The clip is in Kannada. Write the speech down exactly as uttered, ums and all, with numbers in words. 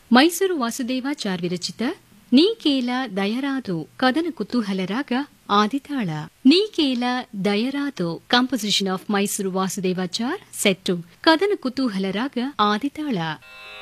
ಮೈಸೂರು ವಾಸುದೇವಾಚಾರ್ ವಿರಚಿತ ನೀಕೇಲ ದಯರಾದು ಕದನ ಕುತೂಹಲರಾಗ ಆದಿತಾಳ. ನೀಕೇಲ ದಯರಾದು composition of Mysuru Vasudevachar set ಕದನ ಕುತೂಹಲರಾಗ ಆದಿತಾಳ.